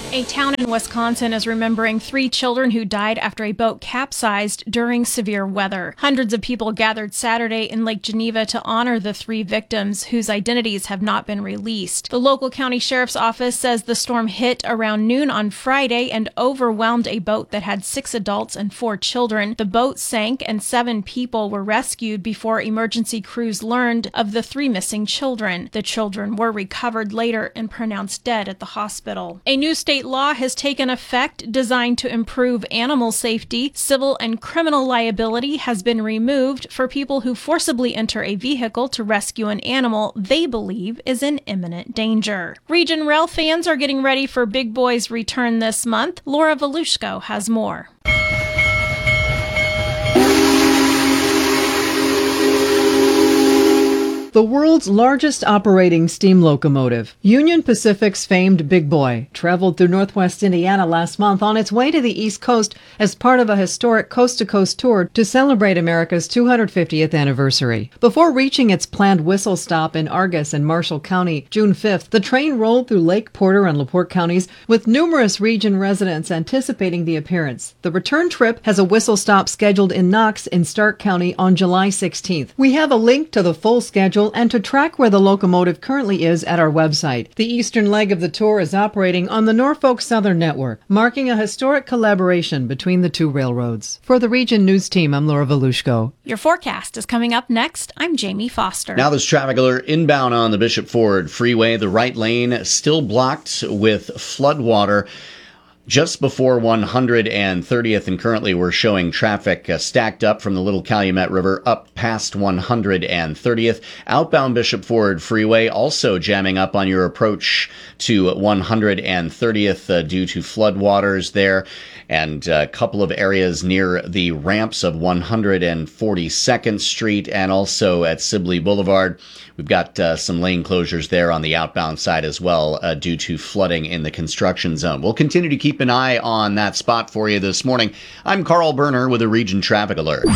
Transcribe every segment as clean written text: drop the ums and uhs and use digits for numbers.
A town in Wisconsin is remembering 3 children who died after a boat capsized during severe weather. Hundreds of people gathered Saturday in Lake Geneva to honor the 3 victims whose identities have not been released. The local county sheriff's office says the storm hit around noon on Friday and overwhelmed a boat that had 6 adults and 4 children. The boat sank and 7 people were rescued before emergency crews learned of the 3 missing children. The children were recovered later and pronounced dead at the hospital. A new state law has taken effect designed to improve animal safety. Civil and criminal liability has been removed for people who forcibly enter a vehicle to rescue an animal they believe is in imminent danger. Region Rail fans are getting ready for Big Boy's return this month. Laura Volushko has more. The world's largest operating steam locomotive, Union Pacific's famed Big Boy, traveled through Northwest Indiana last month on its way to the East Coast as part of a historic coast-to-coast tour to celebrate America's 250th anniversary. Before reaching its planned whistle stop in Argus and Marshall County June 5th, the train rolled through Lake Porter and LaPorte counties with numerous region residents anticipating the appearance. The return trip has a whistle stop scheduled in Knox in Stark County on July 16th. We have a link to the full schedule and to track where the locomotive currently is at our website. The eastern leg of the tour is operating on the Norfolk Southern Network, marking a historic collaboration between the 2 railroads. For the Region News Team, I'm Laura Volushko. Your forecast is coming up next. I'm Jamie Foster. Now this traffic alert inbound on the Bishop Ford Freeway. The right lane still blocked with flood water just before 130th, and currently we're showing traffic stacked up from the Little Calumet River up past 130th. Outbound Bishop Ford Freeway also jamming up on your approach to 130th due to floodwaters there, and a couple of areas near the ramps of 142nd Street and also at Sibley Boulevard. We've got some lane closures there on the outbound side as well due to flooding in the construction zone. We'll continue to keep an eye on that spot for you this morning. I'm Carl Berner with a Region Traffic Alert.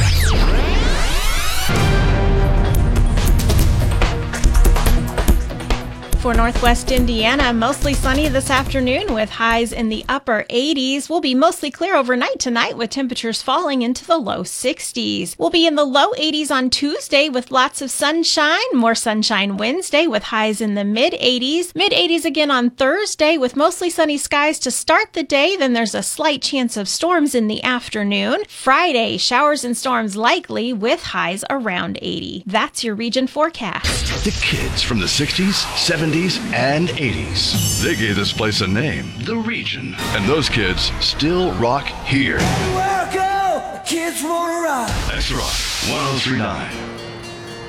For Northwest Indiana, mostly sunny this afternoon with highs in the upper 80s. We'll be mostly clear overnight tonight with temperatures falling into the low 60s. We'll be in the low 80s on Tuesday with lots of sunshine. More sunshine Wednesday with highs in the mid 80s. Mid 80s again on Thursday with mostly sunny skies to start the day. Then there's a slight chance of storms in the afternoon. Friday, showers and storms likely with highs around 80. That's your region forecast. The kids from the 60s, 70s, and 80s. They gave this place a name, The Region. And those kids still rock here. Welcome, kids wanna rock. That's right, 103.9